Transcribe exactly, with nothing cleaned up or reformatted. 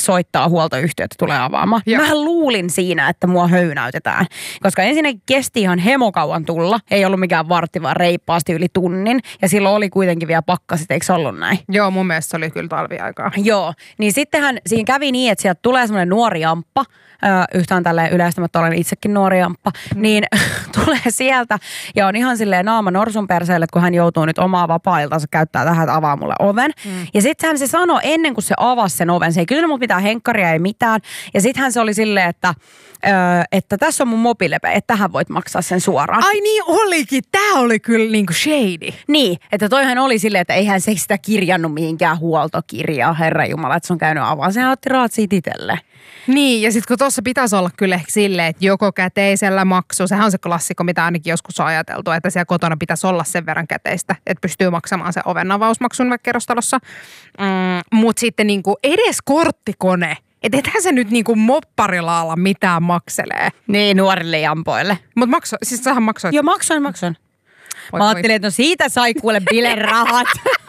soittaa huoltoyhtiötä tulee avaamaan. Joo. Mä luulin siinä, että mua höynäytetään. Koska ensinnäkin kesti ihan hemokauan tulla. Ei ollut mikään vartti, vaan reippaasti yli tunnin. Ja silloin oli kuitenkin vielä pakkaset, eikö se ollut näin? Joo, mun mielestä se oli kyllä talviaikaa. Joo, niin sittenhän siinä kävi niin, että sieltä tulee semmoinen nuori jamppa. Ö, yhtään tälleen yleistämättä, olen itsekin nuori jamppa, mm. niin tulee sieltä ja on ihan silleen naama norsun perseelle, kun hän joutuu nyt omaa vapaa-iltansa käyttää tähän, että avaa mulle oven. Mm. Ja sitten hän se sanoi ennen kuin se avasi sen oven, se ei kysynyt mut mitään henkkaria, ei mitään. Ja sittenhän se oli silleen, että, ö, että tässä on mun mobiilepe, että tähän voit maksaa sen suoraan. Ai niin olikin, tää oli kyllä niinku shady. Niin, että toihan oli silleen, että eihän se sitä kirjannut mihinkään huoltokirjaa, herranjumala, että se on käynyt avaan. Sehän otti rahat siitä itselle. Niin, ja sitten kun tuossa pitäisi olla kyllä ehkä silleen, että joko käteisellä maksu, sehän on se klassikko, mitä ainakin joskus on ajateltu, että siellä kotona pitäisi olla sen verran käteistä, että pystyy maksamaan sen ovenavausmaksun vaikka kerrostalossa. Mm, mutta sitten niinku edes korttikone, että ethän se nyt niinku mopparilla ala mitään makselee. Niin, nuorille jampoille. Mutta makso, siis sähän maksoit. Joo, maksoin, maksoin. Mä ajattelin, että no siitä sai kuule bilerahat.